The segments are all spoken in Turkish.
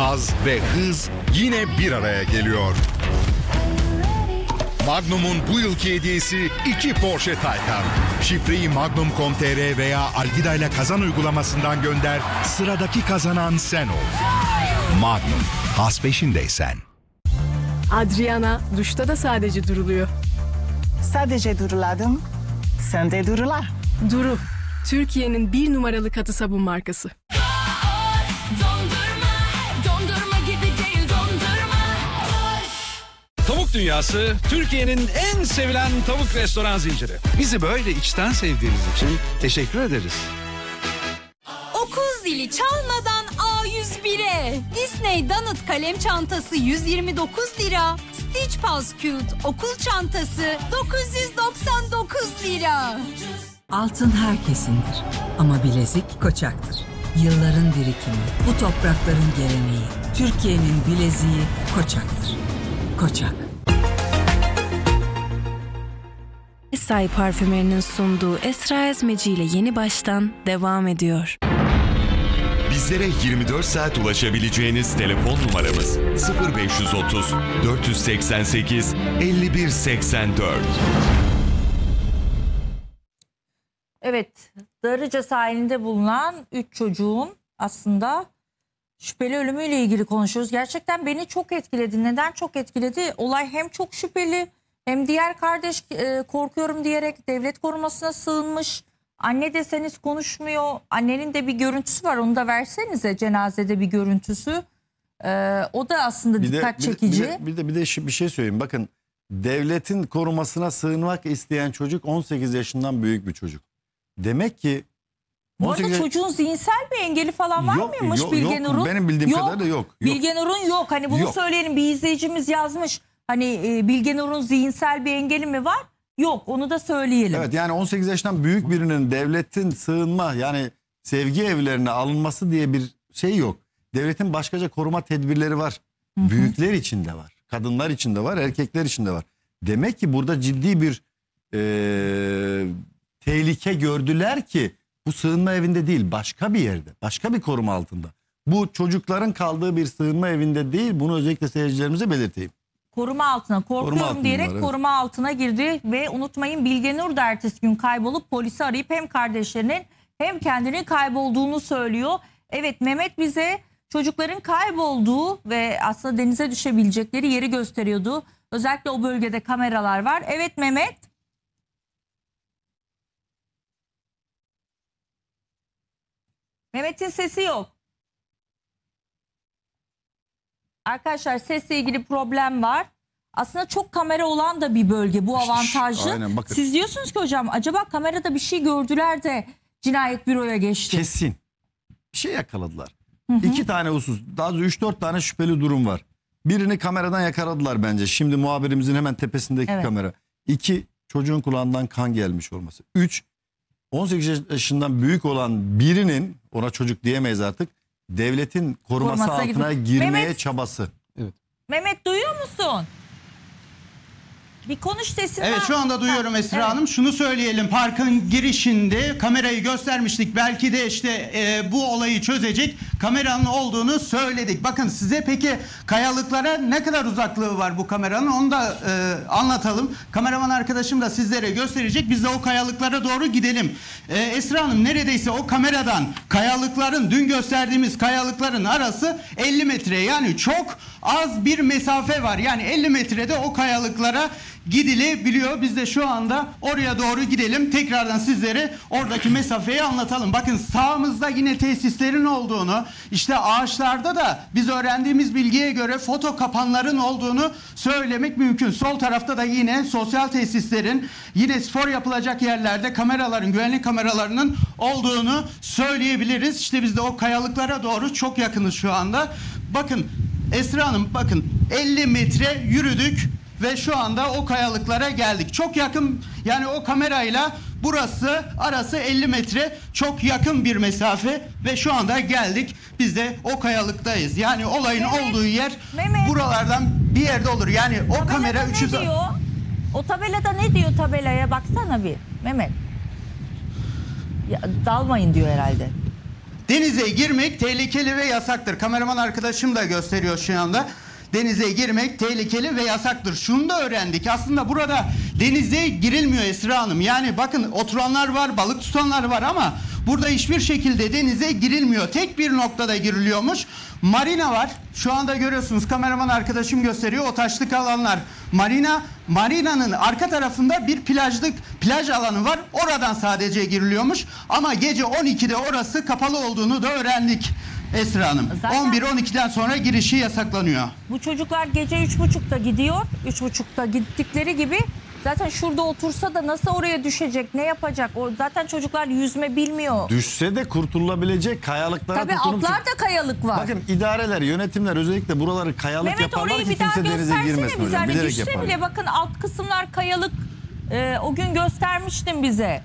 haz ve hız yine bir araya geliyor. Magnum'un bu yılki hediyesi 2 Porsche Taycan. Şifreyi magnum.com.tr veya Algida ile kazan uygulamasından gönder. Sıradaki kazanan sen ol. Magnum, haz peşindeysen. Adriana duşta da sadece duruluyor. Sadece duruladım. Sen de durula. Duru, Türkiye'nin 1 numaralı katı sabun markası. Dondurma gibi değil dondurma. Tavuk Dünyası Türkiye'nin en sevilen tavuk restoran zinciri. Bizi böyle içten sevdiğiniz için teşekkür ederiz. Okul zili çalmadan A101'e. Disney Donut kalem çantası 129 lira. Stitch Pals Cute okul çantası 999 lira. Altın herkesindir ama bilezik Koçak'tır. Yılların birikimi, bu toprakların geleneği. Türkiye'nin bileziği Koçak'tır. Koçak. Esai parfümlerinin sunduğu Esra Ezmeci ile Yeni Baştan devam ediyor. Bizlere 24 saat ulaşabileceğiniz telefon numaramız 0530 488 5184. Evet, Darıca sahilinde bulunan 3 çocuğun aslında şüpheli ölümüyle ilgili konuşuyoruz. Gerçekten beni çok etkiledi. Neden çok etkiledi? Olay hem çok şüpheli hem diğer kardeş korkuyorum diyerek devlet korumasına sığınmış. Anne deseniz konuşmuyor. Annenin de bir görüntüsü var. Onu da versenize, cenazede bir görüntüsü. O da aslında dikkat çekici. Bir de bir şey söyleyeyim. Bakın, devletin korumasına sığınmak isteyen çocuk 18 yaşından büyük bir çocuk. Demek ki bu arada çocuğun zihinsel bir engeli falan var mıymış Bilge Nur'un? Benim bildiğim kadarıyla yok. Bilge Nur'un yok. Hani bunu söyleyelim, bir izleyicimiz yazmış. Hani Bilge Nur'un zihinsel bir engeli mi var? Yok, onu da söyleyelim. Evet, yani 18 yaşından büyük birinin devletin sığınma, yani sevgi evlerine alınması diye bir şey yok. Devletin başkaca koruma tedbirleri var. Hı-hı. Büyükler için de var. Kadınlar için de var, erkekler için de var. Demek ki burada ciddi bir tehlike gördüler ki bu sığınma evinde değil, başka bir yerde, başka bir koruma altında. Bu çocukların kaldığı bir sığınma evinde değil, bunu özellikle seyircilerimize belirteyim. Koruma altına korkuyorum diyerek evet, koruma altına girdi ve unutmayın, Bilge Nur da ertesi gün kaybolup polisi arayıp hem kardeşlerinin hem kendinin kaybolduğunu söylüyor. Evet, Mehmet bize çocukların kaybolduğu ve aslında denize düşebilecekleri yeri gösteriyordu. Özellikle o bölgede kameralar var. Evet Mehmet. Mehmet'in sesi yok. Arkadaşlar, sesle ilgili problem var. Aslında çok kamera olan da bir bölge, bu avantajlı. Aynen, siz diyorsunuz ki hocam, acaba kamerada bir şey gördüler de cinayet büroya geçti. Kesin. Bir şey yakaladılar. Hı-hı. 2 tane husus, daha doğrusu 3-4 tane şüpheli durum var. Birini kameradan yakaladılar bence. Şimdi muhabirimizin hemen tepesindeki kamera. 2, çocuğun kulağından kan gelmiş olması. 3, 18 yaşından büyük olan birinin, ona çocuk diyemeyiz artık, devletin koruması altına girmeye Mehmet, çabası. Evet. Mehmet, duyuyor musun? Bir konuş sesinden. Evet, şu anda duyuyorum Esra Hanım. Şunu söyleyelim, parkın girişinde kamerayı göstermiştik. Belki de işte bu olayı çözecek kameranın olduğunu söyledik. Bakın size, peki kayalıklara ne kadar uzaklığı var bu kameranın, onu da anlatalım. Kameraman arkadaşım da sizlere gösterecek. Biz de o kayalıklara doğru gidelim. Esra Hanım, neredeyse o kameradan kayalıkların, dün gösterdiğimiz kayalıkların arası 50 metre. Yani çok az bir mesafe var. Yani 50 metrede o kayalıklara gidilebiliyor. Biz de şu anda oraya doğru gidelim. Tekrardan sizlere oradaki mesafeyi anlatalım. Bakın, sağımızda yine tesislerin olduğunu, işte ağaçlarda da biz öğrendiğimiz bilgiye göre foto kapanların olduğunu söylemek mümkün. Sol tarafta da yine sosyal tesislerin, yine spor yapılacak yerlerde kameraların, güvenlik kameralarının olduğunu söyleyebiliriz. İşte biz de o kayalıklara doğru çok yakınız şu anda. Bakın Esra Hanım, bakın 50 metre yürüdük ve şu anda o kayalıklara geldik. Çok yakın, yani o kamerayla burası arası 50 metre, çok yakın bir mesafe ve şu anda geldik. Biz de o kayalıktayız. Yani olayın olduğu yer buralardan bir yerde olur. Yani o tabelada kamera 300... Ne diyor? O tabelada ne diyor, tabelaya baksana bir Mehmet. Ya, dalmayın diyor herhalde. Denize girmek tehlikeli ve yasaktır. Kameraman arkadaşım da gösteriyor şu anda. Denize girmek tehlikeli ve yasaktır. Şunu da öğrendik. Aslında burada denize girilmiyor Esra Hanım. Yani bakın oturanlar var, balık tutanlar var ama burada hiçbir şekilde denize girilmiyor. Tek bir noktada giriliyormuş. Marina var. Şu anda görüyorsunuz, kameraman arkadaşım gösteriyor. O taşlık alanlar marina. Marinanın arka tarafında bir plaj alanı var. Oradan sadece giriliyormuş. Ama gece 12'de orası kapalı olduğunu da öğrendik Esra Hanım. Zaten 11-12'den sonra girişi yasaklanıyor. bu çocuklar gece 3.30'da gidiyor. 3.30'da gittikleri gibi zaten şurada otursa da nasıl oraya düşecek, ne yapacak? O zaten çocuklar yüzme bilmiyor. Düşse de kurtulabilecek kayalıklara Tabii tutunup... altlarda kayalık var. Bakın idareler, yönetimler özellikle buraları kayalık Mehmet, yaparlar orayı ki bir daha kimse denize göstersene girmesin bize. hocam. Hani Bilerek düşse yaparlar. bile bakın alt kısımlar kayalık. O gün göstermiştin bize.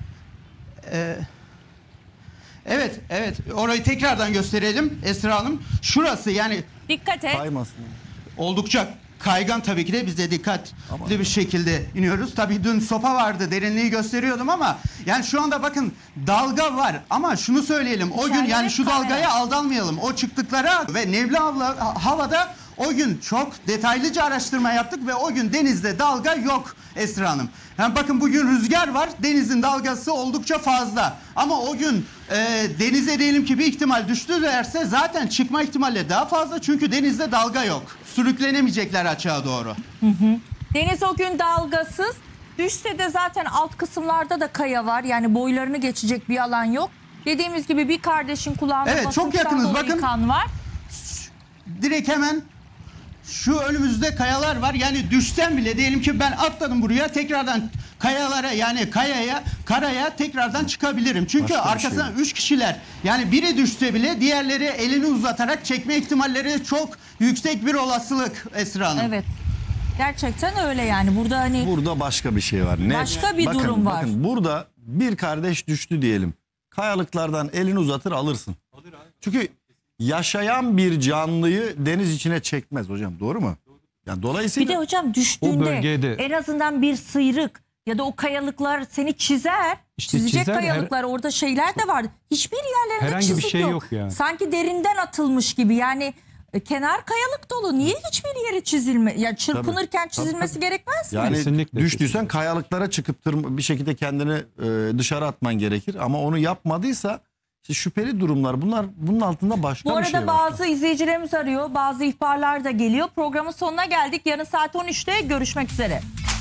Evet. Orayı tekrardan gösterelim Esra Hanım. Şurası yani Dikkat et. Kaymasın. oldukça kaygan, tabii ki de biz de dikkatli bir şekilde iniyoruz. Tabii dün sopa vardı, derinliği gösteriyordum ama yani şu anda bakın dalga var ama şunu söyleyelim, o gün yani şu dalgaya aldanmayalım. O çıktıklara ve nemli havada o gün çok detaylıca araştırma yaptık ve o gün denizde dalga yok Esra Hanım. Yani bakın bugün rüzgar var, denizin dalgası oldukça fazla ama o gün denize diyelim ki bir ihtimal düştü derse zaten çıkma ihtimali daha fazla çünkü denizde dalga yok. Sürüklenemeyecekler açığa doğru. Deniz o gün dalgasız. Düşse de zaten alt kısımlarda da kaya var. Yani boylarını geçecek bir alan yok. Dediğimiz gibi bir kardeşin kulağında Evet, çok basınçtan yakınız, dolayı bakın. kan var. Direkt hemen şu önümüzde kayalar var. Yani düşsem bile diyelim ki ben atladım buraya, tekrardan kayalara yani karaya tekrardan çıkabilirim. Çünkü Başka bir arkasından şey. 3 kişiler, yani biri düşse bile diğerleri elini uzatarak çekme ihtimalleri çok yüksek bir olasılık Esra Hanım. Evet. Gerçekten öyle yani. Burada hani Burada başka bir şey var. Başka bir durum var. Bakın burada bir kardeş düştü diyelim. Kayalıklardan elini uzatır alırsın. Çünkü yaşayan bir canlıyı deniz içine çekmez hocam, doğru mu? Yani dolayısıyla bir de hocam O düştüğünde bölgede- en azından bir sıyrık ya da o kayalıklar seni çizer. İşte Çizecek çizer, kayalıklar, orada şeyler de var. Hiçbir yerlerinde Herhangi bir çizik şey yok. yok yani. Sanki derinden atılmış gibi yani kenar kayalık dolu. Niye hiçbir yeri çizilme? Ya çırpınırken çizilmesi gerekmez mi? yani Kesinlikle, düştüysen kayalıklara çıkıp bir şekilde kendini dışarı atman gerekir. Ama onu yapmadıysa işte şüpheli durumlar, bunun altında başka Bu bir şey arada var. bazı izleyicilerimiz arıyor. Bazı ihbarlar da geliyor. Programın sonuna geldik. Yarın saat 13'te görüşmek üzere.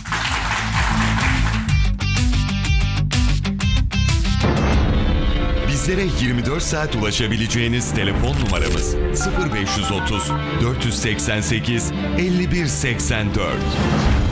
Bizlere 24 saat ulaşabileceğiniz telefon numaramız 0530 488 5184.